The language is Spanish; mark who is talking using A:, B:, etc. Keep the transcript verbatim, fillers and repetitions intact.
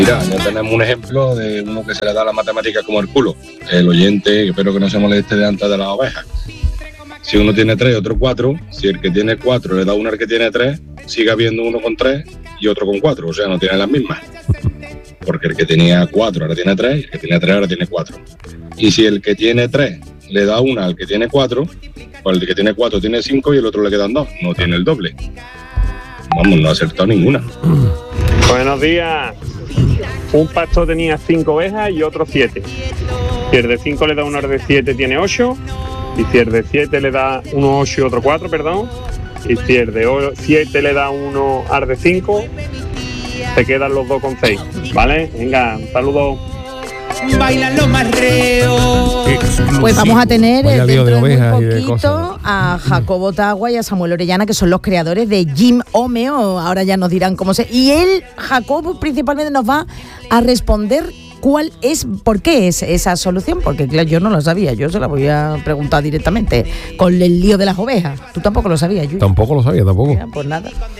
A: Mira, ya tenemos un ejemplo de uno que se le da la matemática como el culo. El oyente, espero que no se moleste de antes de las ovejas. Si uno tiene tres y otro cuatro, si el que tiene cuatro le da uno al que tiene tres, sigue habiendo uno con tres y otro con cuatro, o sea, no tienen las mismas. Porque el que tenía cuatro ahora tiene tres y el que tenía tres ahora tiene cuatro. Y si el que tiene tres le da una al que tiene cuatro, pues el que tiene cuatro tiene cinco y el otro le quedan dos, no tiene el doble. Vamos, no ha acertado ninguna.
B: Buenos días. Un pastor tenía cinco ovejas y otro siete. Si el de cinco le da uno al de siete tiene ocho. Y si el de siete le da uno ocho y otro cuatro, perdón. Y si el de siete le da uno al de cinco, se quedan los dos con seis. ¿Vale? Venga, un saludo.
C: Bailan los marreos.
D: Pues vamos a tener
E: Vaya lío
D: dentro
E: de
D: de muy
E: ovejas y de
D: poquito
E: cosas.
D: a Jacobo Tagua y a Samuel Orellana, que son los creadores de Jim Homeo. Ahora ya nos dirán cómo se... Y él, Jacobo, principalmente nos va a responder cuál es, por qué es esa solución, porque claro, yo no lo sabía, yo se la voy a preguntar directamente, con el lío de las ovejas. Tú tampoco lo sabías, Yuyu.
E: Tampoco lo sabía, tampoco.
D: Ya, pues nada.